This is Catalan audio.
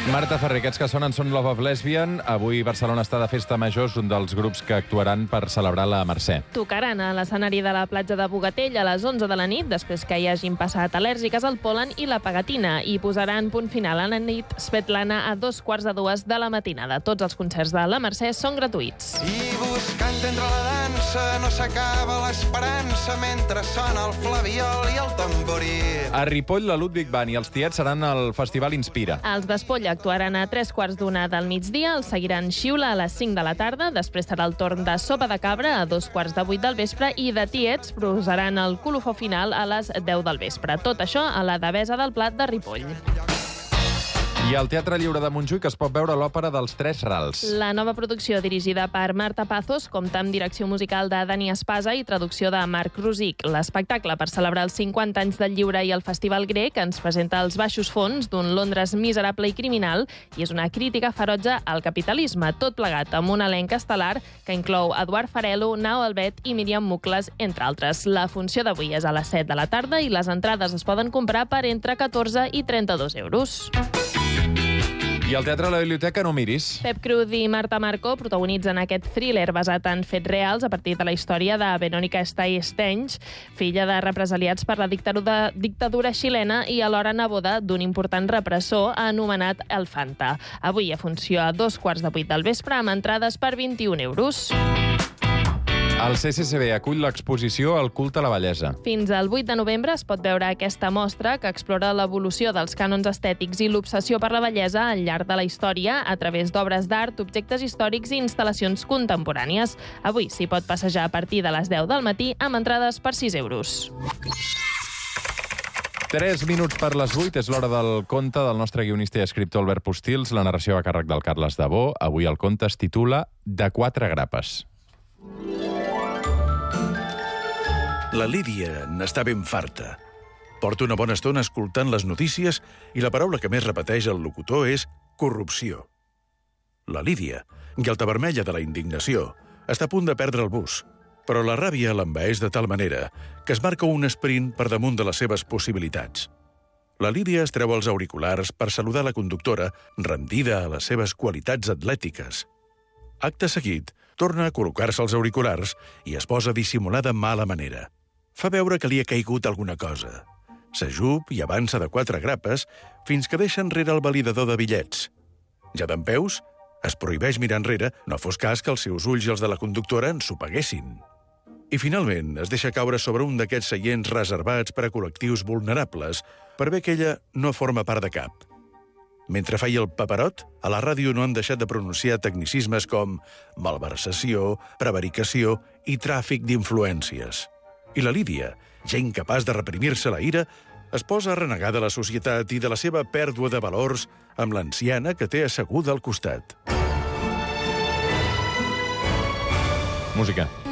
Marta Ferrer, aquests que sonen són Love of Lesbian. Avui Barcelona està de festa major, és un dels grups que actuaran per celebrar la Mercè. Tocaran a l'escenari de la platja de Bogatell a les 11 de la nit, després que hi hagin passat al·lèrgiques al pol·len i la pegatina, i posaran punt final a la nit Svetlana a 2:45 de la matinada. Tots els concerts de la Mercè són gratuïts. I buscant entre la dansa no s'acaba l'esperança mentre sona el flabiol i el tamborí. A Ripoll, la Ludwig Band i els Tiets seran al Festival Inspira. Els d'Espolla actuaran a 3:15 del migdia, els seguiran Xiula a les 5 de la tarda, després serà el torn de Sopa de Cabra a 2:15 del vespre i de Tiets posaran el colofó final a les 10 del vespre. Tot això a la Devesa del Plat de Ripoll. I al Teatre Lliure de Montjuïc es pot veure l'òpera dels Tres Rals. La nova producció, dirigida per Marta Pazos, compta amb direcció musical de Dani Espasa i traducció de Marc Rosic. L'espectacle, per celebrar els 50 anys del lliure i el Festival Grec, ens presenta els baixos fons d'un Londres miserable i criminal i és una crítica ferotge al capitalisme, tot plegat amb un elenc estel·lar que inclou Eduard Farelo, Nao Albet i Míriam Mucles, entre altres. La funció d'avui és a les 7 de la tarda i les entrades es poden comprar per entre 14 i 32 euros. I al Teatre de la Biblioteca no miris. Pep Cruz i Marta Marco protagonitzen aquest thriller basat en fets reals a partir de la història de Verónica Stay-Stench, filla de represaliats per la dictadura xilena i alhora neboda d'un important repressor anomenat El Fanta. Avui a funció a 2:15 del vespre amb entrades per 21 euros. El CCCB acull l'exposició El culte a la bellesa. Fins al 8 de novembre es pot veure aquesta mostra que explora l'evolució dels cànons estètics i l'obsessió per la bellesa al llarg de la història a través d'obres d'art, objectes històrics i instal·lacions contemporànies. Avui s'hi pot passejar a partir de les 10 del matí amb entrades per 6 euros. 3 minuts per les 8, és l'hora del conte del nostre guionista i escriptor Albert Postils. La narració a càrrec del Carles Dabó. Avui el conte es titula De 4 grapes. La Lídia n'està ben farta. Porta una bona estona escoltant les notícies i la paraula que més repeteix el locutor és corrupció. La Lídia, galta vermella de la indignació, està a punt de perdre el bus, però la ràbia l'envaeix de tal manera que es marca un esprint per damunt de les seves possibilitats. La Lídia es treu els auriculars per saludar la conductora, rendida a les seves qualitats atlètiques. Acte seguit, torna a col·locar-se els auriculars i es posa dissimulada mala manera. Fa veure que li ha caigut alguna cosa. S'ajup i avança de 4 grapes fins que deixa enrere el validador de bitllets. Ja dempeus, es prohibeix mirar enrere, no fos cas que els seus ulls i els de la conductora ensopeguessin. I finalment es deixa caure sobre un d'aquests seients reservats per a col·lectius vulnerables per bé que ella no forma part de cap. Mentre feia el paperot, a la ràdio no han deixat de pronunciar tecnicismes com malversació, prevaricació i tràfic d'influències. I la Lídia, ja incapaç de reprimir-se la ira, es posa a renegar de la societat i de la seva pèrdua de valors amb l'anciana que té asseguda al costat. Música.